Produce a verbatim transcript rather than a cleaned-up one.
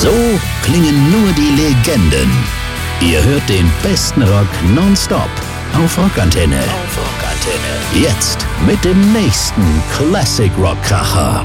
So klingen nur die Legenden. Ihr hört den besten Rock nonstop auf Rockantenne. Auf Rockantenne. Jetzt mit dem nächsten Classic Rock Kracher.